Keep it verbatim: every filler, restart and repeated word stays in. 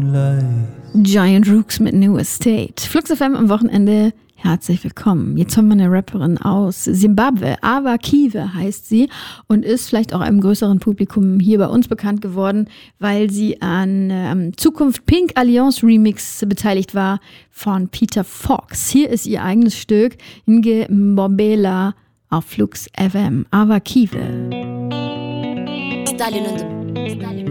Giant Rooks mit New Estate. Flux F M am Wochenende. Herzlich willkommen. Jetzt haben wir eine Rapperin aus Simbabwe. Ava Kiwe heißt sie und ist vielleicht auch einem größeren Publikum hier bei uns bekannt geworden, weil sie an ähm, Zukunft Pink Alliance Remix beteiligt war von Peter Fox. Hier ist ihr eigenes Stück Nge Mbobela auf Flux F M. Ava Kiwe. Stalin und